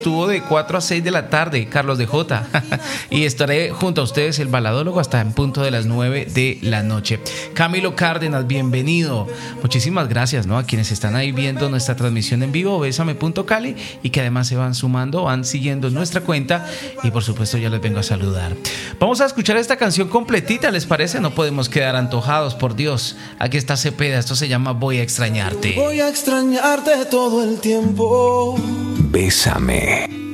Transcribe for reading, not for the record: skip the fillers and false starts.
Estuvo de 4 a 6 de la tarde, Carlos de J. Y estaré junto a ustedes, el baladólogo, hasta en punto de las 9 de la noche. Camilo Cárdenas, bienvenido. Muchísimas gracias, ¿no?, a quienes están ahí viendo nuestra transmisión en vivo, Bésame.cali, y que además se van sumando, van siguiendo nuestra cuenta. Y por supuesto, ya les vengo a saludar. Vamos a escuchar esta canción completita, ¿les parece? No podemos quedar antojados, por Dios. Aquí está Cepeda, esto se llama Voy a extrañarte. Voy a extrañarte todo el tiempo. Bésame.